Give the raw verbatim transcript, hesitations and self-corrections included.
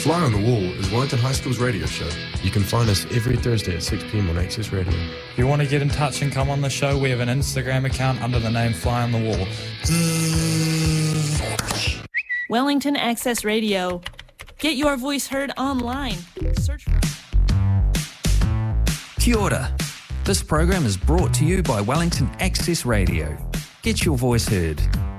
Fly on the Wall is Wellington High School's radio show. You can find us every Thursday at six p.m. on Access Radio. If you want to get in touch and come on the show, we have an Instagram account under the name Fly on the Wall. Wellington Access Radio. Get your voice heard online. Search for... Kia ora. This program is brought to you by Wellington Access Radio. Get your voice heard.